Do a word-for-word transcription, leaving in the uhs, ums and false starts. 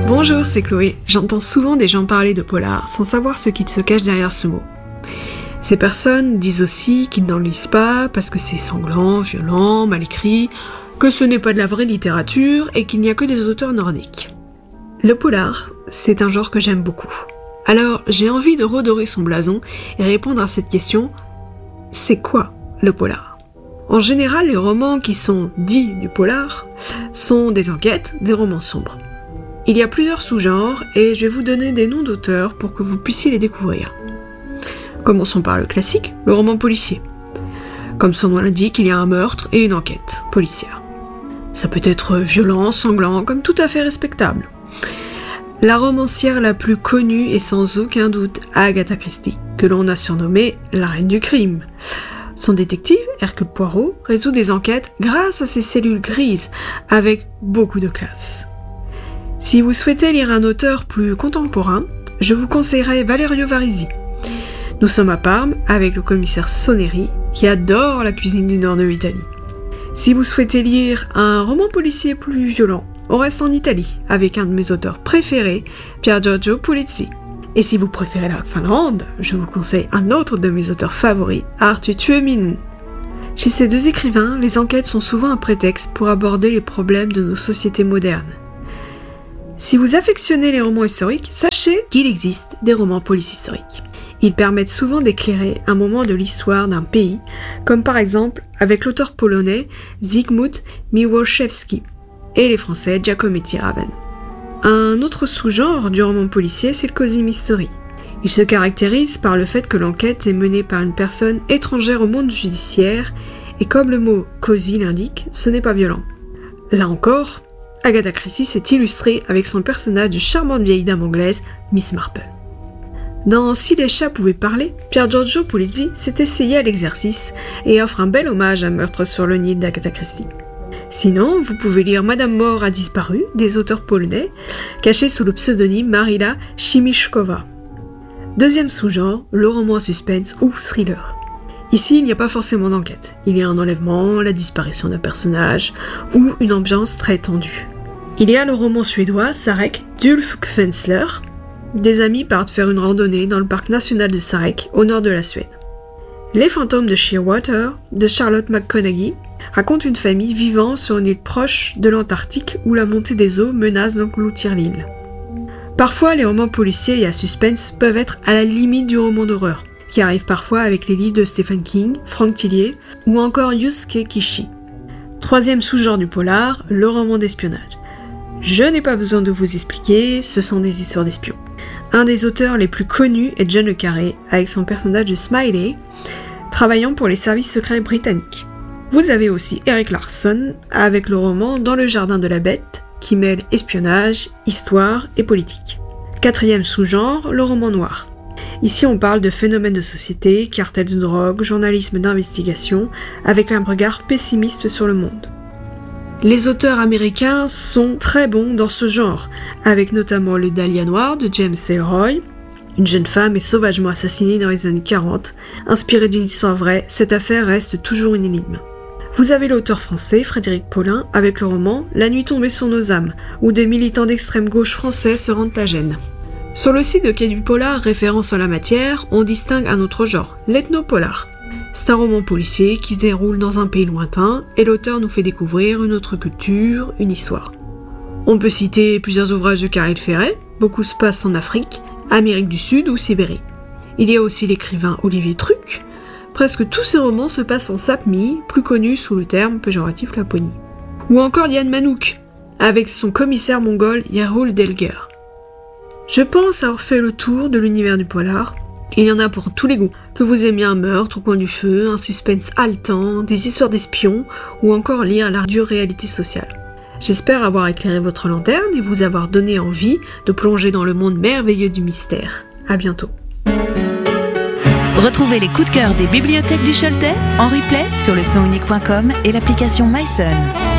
Bonjour, c'est Chloé. J'entends souvent des gens parler de polar sans savoir ce qu'il se cache derrière ce mot. Ces personnes disent aussi qu'ils n'en lisent pas parce que c'est sanglant, violent, mal écrit, que ce n'est pas de la vraie littérature et qu'il n'y a que des auteurs nordiques. Le polar, c'est un genre que j'aime beaucoup. Alors j'ai envie de redorer son blason et répondre à cette question, c'est quoi le polar ? En général, les romans qui sont dits du polar sont des enquêtes, des romans sombres. Il y a plusieurs sous-genres et je vais vous donner des noms d'auteurs pour que vous puissiez les découvrir. Commençons par le classique, le roman policier. Comme son nom l'indique, il y a un meurtre et une enquête policière. Ça peut être violent, sanglant, comme tout à fait respectable. La romancière la plus connue est sans aucun doute Agatha Christie, que l'on a surnommée la reine du crime. Son détective, Hercule Poirot, résout des enquêtes grâce à ses cellules grises, avec beaucoup de classe. Si vous souhaitez lire un auteur plus contemporain, je vous conseillerais Valerio Varisi. Nous sommes à Parme avec le commissaire Soneri, qui adore la cuisine du nord de l'Italie. Si vous souhaitez lire un roman policier plus violent, on reste en Italie, avec un de mes auteurs préférés, Pier Giorgio Pulizzi. Et si vous préférez la Finlande, je vous conseille un autre de mes auteurs favoris, Arttu Tuominen. Chez ces deux écrivains, les enquêtes sont souvent un prétexte pour aborder les problèmes de nos sociétés modernes. Si vous affectionnez les romans historiques, sachez qu'il existe des romans policiers-historiques. Ils permettent souvent d'éclairer un moment de l'histoire d'un pays, comme par exemple avec l'auteur polonais Zygmunt Miłoszewski et les français Giacometti Raven. Un autre sous-genre du roman policier, c'est le cozy mystery. Il se caractérise par le fait que l'enquête est menée par une personne étrangère au monde judiciaire, et comme le mot cozy l'indique, ce n'est pas violent. Là encore, Agatha Christie s'est illustrée avec son personnage de charmante vieille dame anglaise, Miss Marple. Dans Si les chats pouvaient parler, Pier Giorgio Pulizzi s'est essayé à l'exercice et offre un bel hommage à Meurtre sur le Nil d'Agatha Christie. Sinon, vous pouvez lire Madame Mort a disparu, des auteurs polonais, cachés sous le pseudonyme Marila Chimiszkowa. Deuxième sous-genre, le roman suspense ou thriller. Ici, il n'y a pas forcément d'enquête. Il y a un enlèvement, la disparition d'un personnage, ou une ambiance très tendue. Il y a le roman suédois Sarek d'Ulf Kvensler. Des amis partent faire une randonnée dans le parc national de Sarek, au nord de la Suède. Les fantômes de Shearwater, de Charlotte McConaghy, racontent une famille vivant sur une île proche de l'Antarctique où la montée des eaux menace d'engloutir l'île. Parfois, les romans policiers et à suspense peuvent être à la limite du roman d'horreur, qui arrive parfois avec les livres de Stephen King, Frank Tillier ou encore Yusuke Kishi. Troisième sous-genre du polar, le roman d'espionnage. Je n'ai pas besoin de vous expliquer, ce sont des histoires d'espions. Un des auteurs les plus connus est John le Carré, avec son personnage de Smiley, travaillant pour les services secrets britanniques. Vous avez aussi Erik Larson, avec le roman Dans le jardin de la bête, qui mêle espionnage, histoire et politique. Quatrième sous-genre, le roman noir. Ici on parle de phénomènes de société, cartels de drogue, journalisme d'investigation, avec un regard pessimiste sur le monde. Les auteurs américains sont très bons dans ce genre, avec notamment Le Dahlia noir de James Ellroy. Une jeune femme est sauvagement assassinée dans les années quarante. Inspirée d'une histoire vraie, cette affaire reste toujours une énigme. Vous avez l'auteur français Frédéric Paulin avec le roman La nuit tombée sur nos âmes, où des militants d'extrême gauche français se rendent à Gênes. Sur le site de Quai du Polar, référence en la matière, on distingue un autre genre, l'ethnopolar. C'est un roman policier qui se déroule dans un pays lointain et l'auteur nous fait découvrir une autre culture, une histoire. On peut citer plusieurs ouvrages de Caril Ferret, beaucoup se passent en Afrique, Amérique du Sud ou Sibérie. Il y a aussi l'écrivain Olivier Truc. Presque tous ces romans se passent en Sapmi, plus connu sous le terme péjoratif Laponie. Ou encore Yann Manouk, avec son commissaire mongol Yarul Delger. Je pense avoir fait le tour de l'univers du polar. Il y en a pour tous les goûts, que vous aimiez un meurtre au coin du feu, un suspense haletant, des histoires d'espions, ou encore lire la dure réalité sociale. J'espère avoir éclairé votre lanterne et vous avoir donné envie de plonger dans le monde merveilleux du mystère. À bientôt. Retrouvez les coups de cœur des bibliothèques du Choletais en replay sur le son unique point com et l'application MySun.